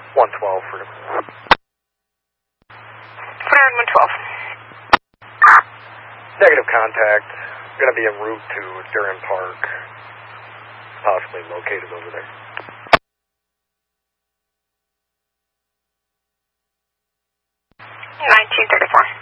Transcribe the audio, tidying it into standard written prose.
112 for him. Fire 112. Negative contact. Going to be en route to Durham Park. Possibly located over there. 1934.